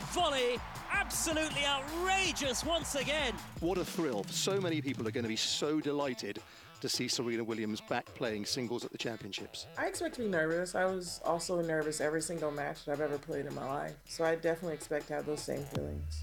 volley, absolutely outrageous once again. What a thrill. So many people are going to be so delighted to see Serena Williams back playing singles at the championships. I expect to be nervous. I was also nervous every single match that I've ever played in my life. So I definitely expect to have those same feelings.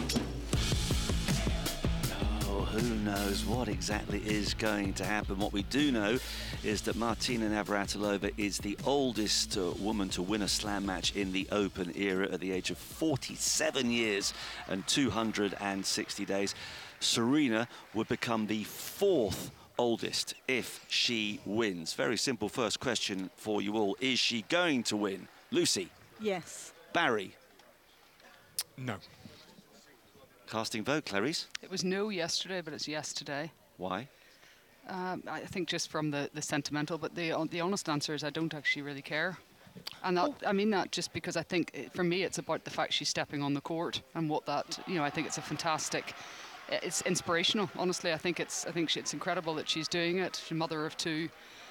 Who knows what exactly is going to happen. What we do know is that Martina Navratilova is the oldest woman to win a slam match in the Open era at the age of 47 years and 260 days. Serena would become the fourth oldest if she wins. Very simple first question for you all. Is she going to win? Lucy? Yes. Barry? No. Casting vote, Clarice? It was no yesterday, but it's yes today. Why? I think just from the sentimental, but the honest answer is I don't actually really care. And that, I mean that just because I think, for me, it's about the fact she's stepping on the court and what that, I think it's a fantastic, it's inspirational, honestly. I think it's incredible that she's doing it. She's a mother of two,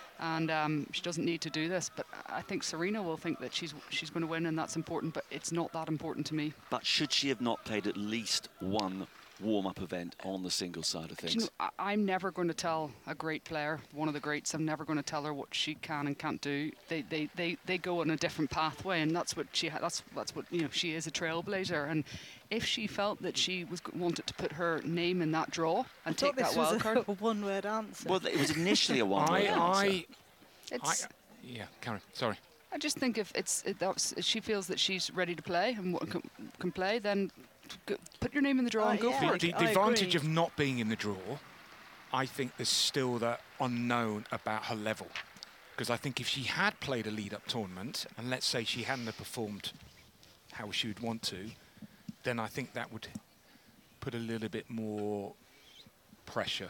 and she doesn't need to do this. But I think Serena will think that she's going to win, and that's important, but it's not that important to me. But should she have not played at least one warm-up event on the singles side of things? I'm never going to tell a great player, one of the greats, I'm never going to tell her what she can and can't do. They go on a different pathway, and that's what she that's what she is, a trailblazer. And if she felt that she wanted to put her name in that draw and take that wild card, a one-word answer. Well, it was initially a one-word answer. Yeah, Karen, sorry. I just think if she feels that she's ready to play and can play, then put your name in the draw and go for it. The advantage of not being in the draw, I think there's still that unknown about her level. Because I think if she had played a lead-up tournament, and let's say she hadn't have performed how she would want to, then I think that would put a little bit more pressure.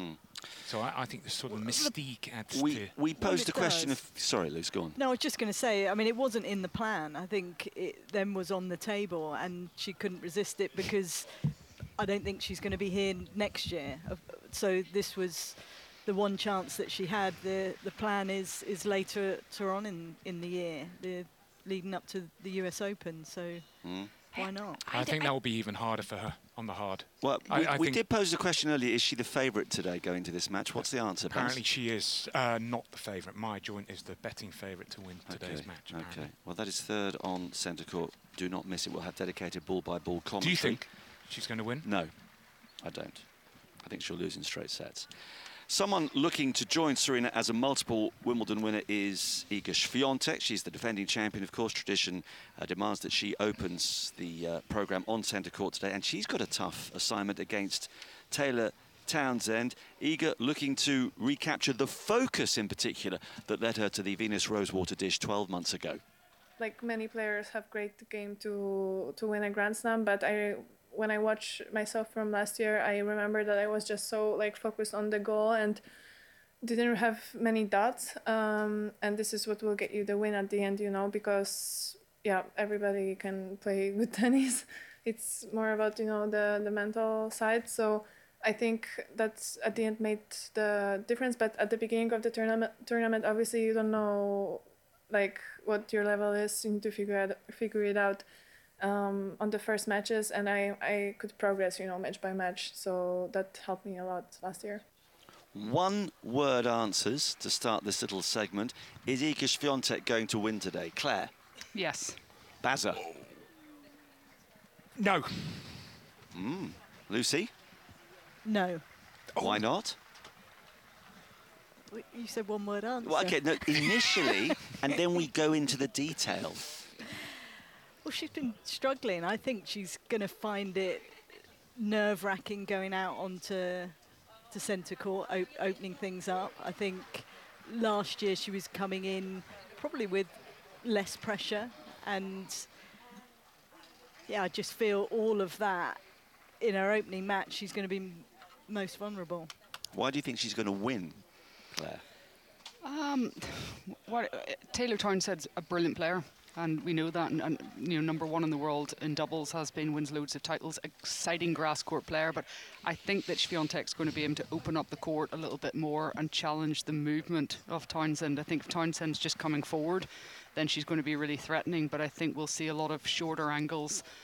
So I think the sort of mystique adds to... We posed a question of... Sorry, Luce, go on. No, I was just going to say, I mean, it wasn't in the plan. I think it then was on the table, and she couldn't resist it because I don't think she's going to be here next year. So this was the one chance that she had. The plan is later on in the year, leading up to the US Open. So... Why not? I think that will be even harder for her on the hard. Well, we did pose a question earlier. Is she the favourite today going to this match? What's the answer? Apparently she is not the favourite. My joint is the betting favourite to win today's match. Apparently. Okay. Well, that is third on centre court. Do not miss it. We'll have dedicated ball-by-ball commentary. Do you think she's going to win? No, I don't. I think she'll lose in straight sets. Someone looking to join Serena as a multiple Wimbledon winner is Iga Swiatek. She's the defending champion. Of course, tradition demands that she opens the programme on centre court today. And she's got a tough assignment against Taylor Townsend. Iga looking to recapture the focus in particular that led her to the Venus Rosewater dish 12 months ago. Like many players have great game to win a Grand Slam, but when I watch myself from last year, I remember that I was just so focused on the goal and didn't have many dots. And this is what will get you the win at the end, because everybody can play good tennis. It's more about the mental side. So I think that's at the end made the difference. But at the beginning of the tournament, obviously you don't know what your level is. You need to figure it out. On the first matches, and I could progress, match by match. So that helped me a lot last year. One-word answers to start this little segment. Is Iga Swiatek going to win today? Claire? Yes. Bazza? No. Lucy? No. Why not? You said one-word answer. Well, okay, no, initially, and then we go into the detail. Well, she's been struggling. I think she's going to find it nerve-wracking going out onto centre court, opening things up. I think last year she was coming in probably with less pressure, and I just feel all of that in her opening match. She's going to be most vulnerable. Why do you think she's going to win, Claire? Taylor Townsend's a brilliant player. And we know that, and number one in the world in doubles, wins loads of titles, exciting grass court player. But I think that Swiatek's going to be able to open up the court a little bit more and challenge the movement of Townsend. I think if Townsend's just coming forward, then she's going to be really threatening. But I think we'll see a lot of shorter angles